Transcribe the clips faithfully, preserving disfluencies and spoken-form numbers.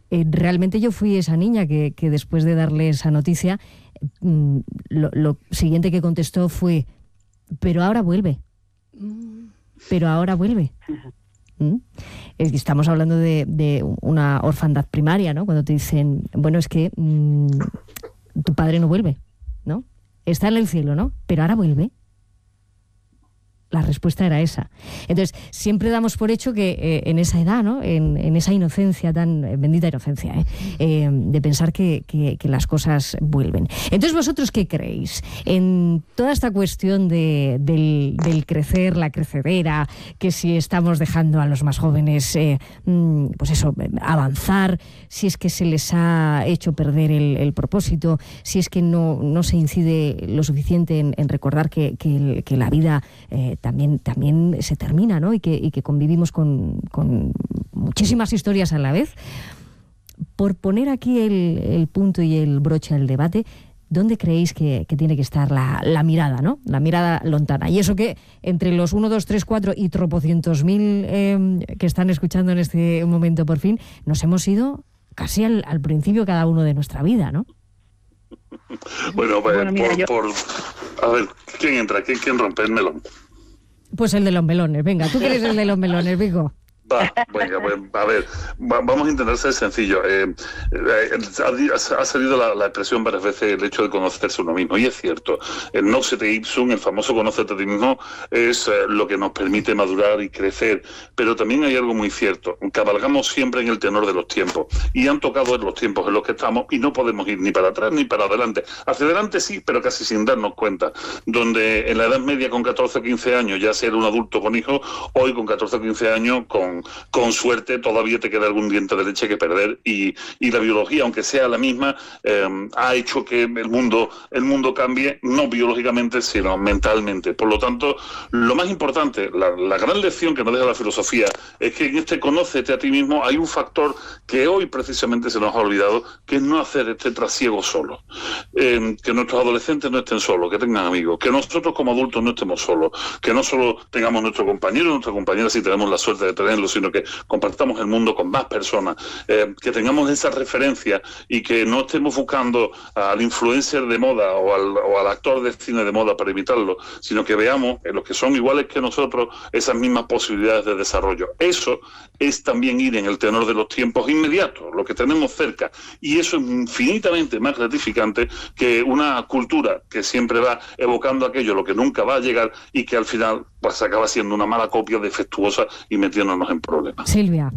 eh, realmente yo fui esa niña que, que después de darle esa noticia, mm, lo, lo siguiente que contestó fue, pero ahora vuelve, pero ahora vuelve. ¿Mm? Estamos hablando de, de una orfandad primaria, ¿no? Cuando te dicen, bueno, es que mmm, tu padre no vuelve, ¿no? Está en el cielo, ¿no? Pero ahora vuelve. La respuesta era esa. Entonces, siempre damos por hecho que eh, en esa edad, ¿no? En, en esa inocencia, tan eh, bendita inocencia, ¿eh? Eh, de pensar que, que, que las cosas vuelven. Entonces, ¿vosotros qué creéis? En toda esta cuestión de, del, del crecer, la crecedera, que si estamos dejando a los más jóvenes, eh, pues eso, avanzar, si es que se les ha hecho perder el, el propósito, si es que no, no se incide lo suficiente en, en recordar que, que, el, que la vida... Eh, También, también se termina, ¿no? Y que, y que convivimos con, con muchísimas historias a la vez. Por poner aquí el, el punto y el broche al debate, ¿dónde creéis que, que tiene que estar la, la mirada, ¿no? La mirada lontana. Y eso que entre los uno, dos, tres, cuatro y tropocientos mil eh, que están escuchando en este momento por fin, nos hemos ido casi al, al principio cada uno de nuestra vida, ¿no? Bueno, pues, bueno mira, por, yo... por... A ver, ¿quién entra? ¿Quién, quién rompe el melón? Pues el de los melones. Venga, tú que eres el de los melones, Vico. Va, venga, pues, a ver, va, vamos a intentar ser sencillo. Eh, eh, ha, ha salido la, la expresión varias veces el hecho de conocerse uno mismo, y es cierto. El Nocete Ipsum, el famoso conócete a ti mismo, es eh, lo que nos permite madurar y crecer. Pero también hay algo muy cierto: cabalgamos siempre en el tenor de los tiempos, y han tocado en los tiempos en los que estamos, y no podemos ir ni para atrás ni para adelante. Hacia adelante sí, pero casi sin darnos cuenta. Donde en la Edad Media, con catorce o quince años, ya ser un adulto con hijos, hoy con catorce o quince años, con con suerte todavía te queda algún diente de leche que perder, y, y la biología, aunque sea la misma, eh, ha hecho que el mundo, el mundo cambie, no biológicamente, sino mentalmente. Por lo tanto, lo más importante, la, la gran lección que nos deja la filosofía, es que en este conócete a ti mismo hay un factor que hoy precisamente se nos ha olvidado, que es no hacer este trasiego solo. Eh, que nuestros adolescentes no estén solos, que tengan amigos, que nosotros como adultos no estemos solos, que no solo tengamos nuestro compañero, nuestra compañera, si tenemos la suerte de tenerlo, sino que compartamos el mundo con más personas, eh, que tengamos esa referencia, y que no estemos buscando al influencer de moda o al, o al actor de cine de moda para imitarlo, sino que veamos en los que son iguales que nosotros esas mismas posibilidades de desarrollo. Eso es también ir en el tenor de los tiempos inmediatos, lo que tenemos cerca, y eso es infinitamente más gratificante que una cultura que siempre va evocando aquello, lo que nunca va a llegar, y que al final pues acaba siendo una mala copia defectuosa y metiéndonos en problemas. Silvia.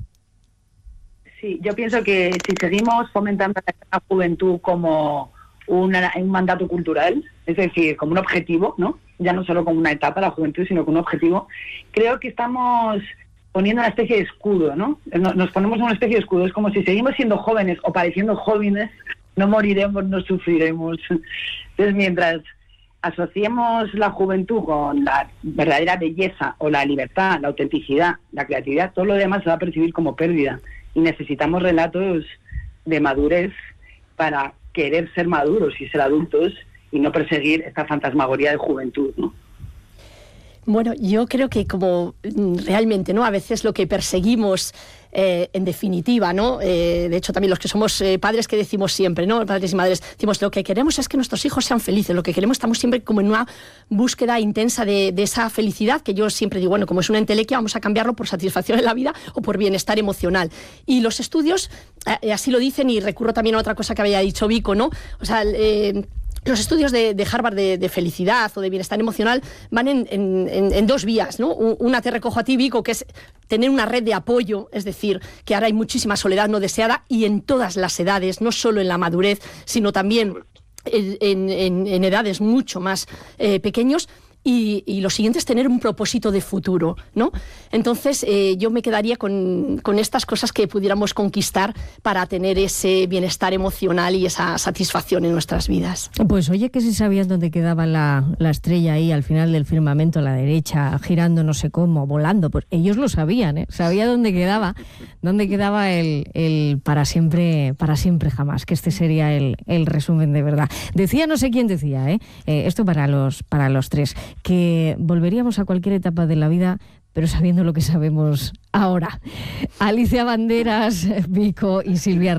Sí, yo pienso que si seguimos fomentando la juventud como una, un mandato cultural, es decir, como un objetivo, ¿no? Ya no solo como una etapa la juventud, sino como un objetivo, creo que estamos poniendo una especie de escudo, ¿no? Nos ponemos una especie de escudo. Es como si seguimos siendo jóvenes o pareciendo jóvenes, no moriremos, no sufriremos. Entonces, mientras asociemos la juventud con la verdadera belleza o la libertad, la autenticidad, la creatividad, todo lo demás se va a percibir como pérdida, y necesitamos relatos de madurez para querer ser maduros y ser adultos, y no perseguir esta fantasmagoría de juventud, ¿no? Bueno, yo creo que como realmente, ¿no? A veces lo que perseguimos, eh, en definitiva, ¿no? Eh, de hecho, también los que somos eh, padres, que decimos siempre, ¿no? Padres y madres, decimos, lo que queremos es que nuestros hijos sean felices, lo que queremos, estamos siempre como en una búsqueda intensa de, de esa felicidad, que yo siempre digo, bueno, como es una entelequia, vamos a cambiarlo por satisfacción en la vida o por bienestar emocional. Y los estudios, eh, así lo dicen, y recurro también a otra cosa que había dicho Vico, ¿no? O sea, eh, los estudios de, de Harvard de, de felicidad o de bienestar emocional van en, en, en, en dos vías, ¿no? Una te recojo a ti, Vico, que es tener una red de apoyo, es decir, que ahora hay muchísima soledad no deseada, y en todas las edades, no solo en la madurez, sino también en, en, en edades mucho más eh, pequeños. Y, y lo siguiente es tener un propósito de futuro, ¿no? Entonces, eh, yo me quedaría con, con estas cosas que pudiéramos conquistar para tener ese bienestar emocional y esa satisfacción en nuestras vidas. Pues oye, que si sabías dónde quedaba la, la estrella ahí al final del firmamento, a la derecha, girando no sé cómo, volando, pues ellos lo sabían, ¿eh? Sabía dónde quedaba, dónde quedaba el, el para siempre, para siempre jamás, que este sería el, el resumen de verdad. Decía, no sé quién decía, ¿eh? Eh, esto para los, para los tres, que volveríamos a cualquier etapa de la vida, pero sabiendo lo que sabemos ahora. Alicia Banderas, Vico y Silvia